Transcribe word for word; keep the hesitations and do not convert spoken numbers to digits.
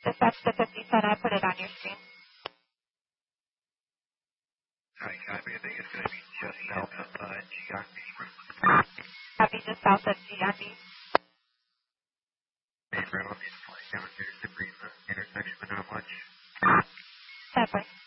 Dispatch to fifty-seven, I put it on your screen. Alright, copy. I think it's going to be just south of uh, G R B. Copy, just south of G R B. Hey, Brad, I'll be flying down here to bring the intersection, but not much. Separate.